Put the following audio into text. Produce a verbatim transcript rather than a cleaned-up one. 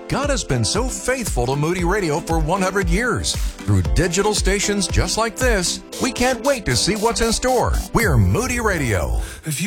God has been so faithful to Moody Radio for one hundred years. Through digital stations just like this, we can't wait to see what's in store. We're Moody Radio. If you